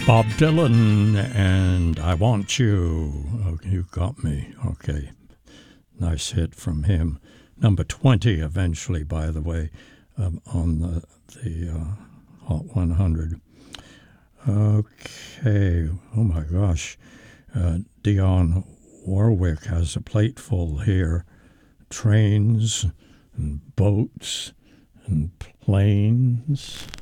Bob Dylan and I Want You. Oh, you got me. Okay. Nice hit from him. Number 20 eventually, by the way, on the Hot 100. Okay. Oh, my gosh. Dionne Warwick has a plateful here. Trains and boats and planes.